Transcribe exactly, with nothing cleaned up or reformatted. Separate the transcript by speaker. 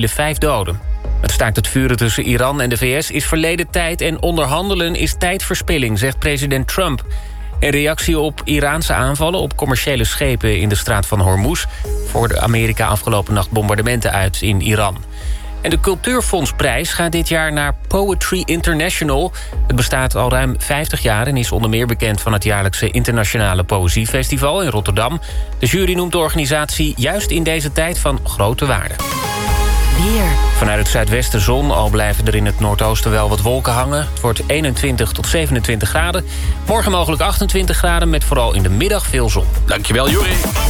Speaker 1: vielen vijf doden. Het staakt het vuren tussen Iran en de V S is verleden tijd... en onderhandelen is tijdverspilling, zegt president Trump. In reactie op Iraanse aanvallen op commerciële schepen... in de straat van Hormuz voerde Amerika afgelopen nacht bombardementen uit in Iran. En de Cultuurfondsprijs gaat dit jaar naar Poetry International. Het bestaat al ruim vijftig jaar en is onder meer bekend... van het jaarlijkse Internationale Poëziefestival in Rotterdam. De jury noemt de organisatie juist in deze tijd van grote waarde.
Speaker 2: Weer.
Speaker 1: Vanuit het zuidwesten zon, al blijven er in het noordoosten wel wat wolken hangen. Het wordt eenentwintig tot zevenentwintig graden. Morgen mogelijk achtentwintig graden met vooral in de middag veel zon.
Speaker 3: Dankjewel, Juri.